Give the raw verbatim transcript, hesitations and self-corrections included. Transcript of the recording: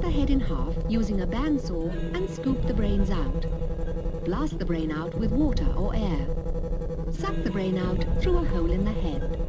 the head in half using a bandsaw and scoop the brains out. Blast the brain out with water or air. Suck the brain out through a hole in the head.